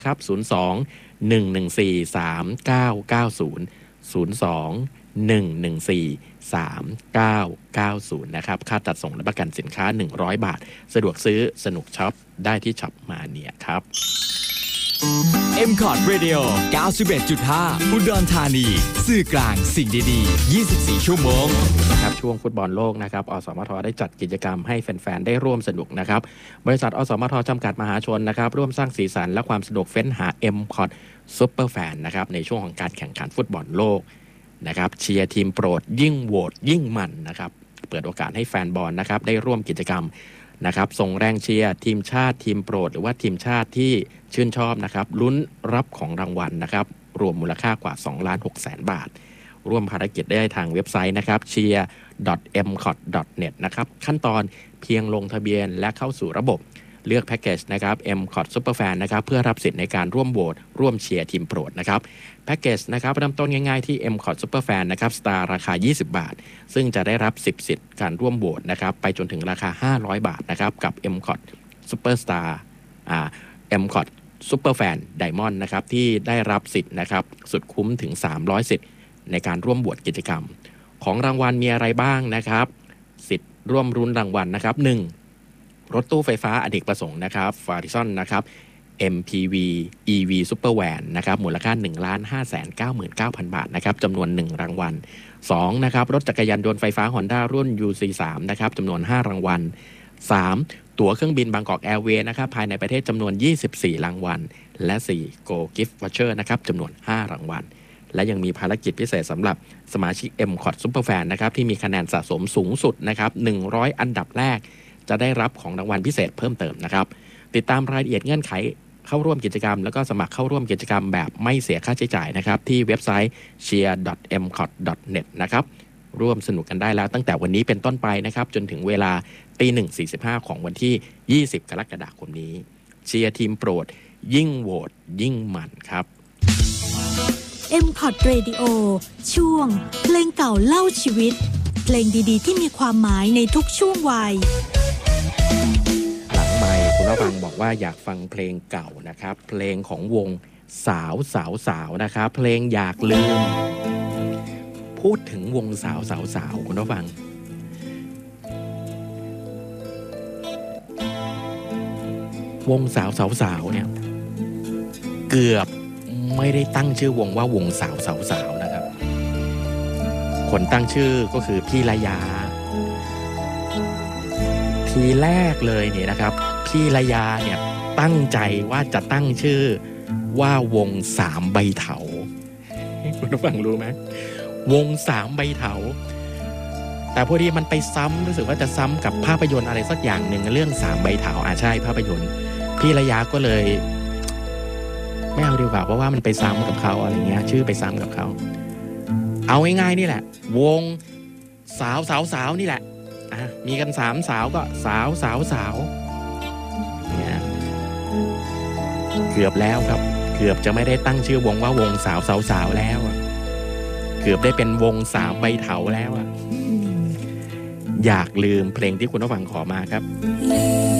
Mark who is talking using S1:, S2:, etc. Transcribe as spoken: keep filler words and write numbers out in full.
S1: ครับศูนย์ สอง หนึ่ง หนึ่ง สี่ สาม เก้า เก้า ศูนย์ ศูนย์ สอง หนึ่ง หนึ่ง สี่ สาม เก้า เก้า ศูนย์นะครับค่าจัดส่งและประกันสินค้าหนึ่งร้อยบาทสะดวกซื้อสนุกช็อปได้ที่ช็อปมาเนียครับ
S2: เอ็ม คอร์ด Radio เก้าสิบเอ็ดจุดห้า อุดรธานีสื่อกลางสิ่งดีๆยี่สิบสี่ชั่วโมง
S1: นะครับช่วงฟุตบอลโลกนะครับอสมทได้จัดกิจกรรมให้แฟนๆได้ร่วมสนุกนะครับบริษัทอสมทจำกัดมหาชนนะครับร่วมสร้างสีสันและความสนุกเฟ้นหา เอ็ม คอร์ด Super Fan นะครับในช่วงของการแข่งขันฟุตบอลโลกนะครับเชียร์ทีมโปรดยิ่งโหวตยิ่งมันนะครับเปิดโอกาสให้แฟนบอลนะครับได้ร่วมกิจกรรมนะครับส่งแรงเชียร์ทีมชาติทีมโปรดหรือว่าทีมชาติที่ชื่นชอบนะครับลุ้นรับของรางวัลนะครับรวมมูลค่ากว่า สองล้านหกแสน บาทร่วมภารกิจได้ทางเว็บไซต์นะครับ เชียร์ ดอท เอ็ม คอร์ด ดอท เน็ต นะครับขั้นตอนเพียงลงทะเบียนและเข้าสู่ระบบเลือกแพ็กเกจนะครับ เอ็ม คอร์ด Super Fan นะครับเพื่อรับสิทธิ์ในการร่วมโหวตร่วมเชียร์ทีมโปรดนะครับแพ็กเกจนะครับเริ่มต้นง่ายๆที่ เอ็ม คอร์ด Super Fan นะครับสตาร์ราคายี่สิบบาทซึ่งจะได้รับสิบสิทธิ์การร่วมโหวตนะครับไปจนถึงราคาห้าร้อยบาทนะครับกับ เอ็ม คอร์ด Super Star อ่า เอ็ม คอร์ด Super Fan Diamond นะครับที่ได้รับสิทธิ์นะครับสุดคุ้มถึงสามร้อยสิทธิ์ในการร่วมโหวตกิจกรรมของรางวัลมีอะไรบ้างนะครับสิทธิ์ร่วมรุ้นรางวัลนะครับหนึ่งรถตู้ไฟฟ้าอเนกประสงค์นะครับ Farizon นะครับ เอ็ม พี วี อี วี Super Van นะครับมูลค่า หนึ่งล้านห้าแสนเก้าหมื่นเก้าพัน บาทนะครับจำนวนหนึ่งรางวัลสองนะครับรถจักรยานยนต์ไฟฟ้า Honda รุ่น ยู ซี สาม นะครับจำนวนห้ารางวัลสามตั๋วเครื่องบินบางกอกแอร์เวย์นะครับภายในประเทศจำนวนยี่สิบสี่รางวัลและสี่ Go Gift Voucher นะครับจำนวนห้ารางวัลและยังมีภารกิจพิเศษสำหรับสมาชิก เอ็ม คอร์ด Super Fan นะครับที่มีคะแนนสะสมสูงสุดนะครับหนึ่งร้อยอันดับแรกจะได้รับของรางวัลพิเศษเพิ่มเติมนะครับติดตามรายละเอียดเงื่อนไขเข้าร่วมกิจกรรมแล้วก็สมัครเข้าร่วมกิจกรรมแบบไม่เสียค่าใช้จ่ายนะครับที่เว็บไซต์ เชียร์ ดอท เอ็ม คอร์ด ดอท เน็ต นะครับร่วมสนุกกันได้แล้วตั้งแต่วันนี้เป็นต้นไปนะครับจนถึงเวลาตีหนึ่งสี่สิบห้าของวันที่ยี่สิบกรกฎาคมนี้เชียร์ทีมโปรดยิ่งโหวตยิ่งมันครับ
S3: เอ็ม คอร์ด Radio ช่วงเพลงเก่าเล่าชีวิตเพลงดีๆที่มีความหมายในทุกช่วงวัย
S1: หลังไมค์คุณผู้ฟังบอกว่าอยากฟังเพลงเก่านะครับเพลงของวงสาวสาวสาวนะครับเพลงอยากลืมพูดถึงวงสาวสาวสาวคุณผู้ฟังวงสาวสาวสาวเนี่ยเกือบไม่ได้ตั้งชื่อวงว่าวงสาวสาวสาวนะครับคนตั้งชื่อก็คือพี่ระยาทีแรกเลยเนี่ยนะครับพี่ระยาเนี่ยตั้งใจว่าจะตั้งชื่อว่าวงสามใบเถาคุณผู้ฟังรู้ไหมวงสามใบเถาแต่พอดีมันไปซ้ำรู้สึกว่าจะซ้ำกับภาพยนตร์อะไรสักอย่างหนึ่งเรื่องสามใบเถาอ่าใช่ภาพยนตร์พี่ระยาก็เลยไม่เอาดีกว่าเพราะว่ามันไปซ้ำกับเขาอะไรเงี้ยชื่อไปซ้ำกับเขาเอาง่ายๆนี่แหละวงสาวสาวสาวนี่แหละอ่ะมีกันสามสาวก็สาวสาวสาวเนี่ยเกือบแล้วครับเกือบจะไม่ได้ตั้งชื่อวงว่าวงสาวสาวสาวแล้วเกือบได้เป็นวงสามใบเถาแล้วอ่ะอยากลืมเพลงที่คุณผู้ฟังขอมาครับ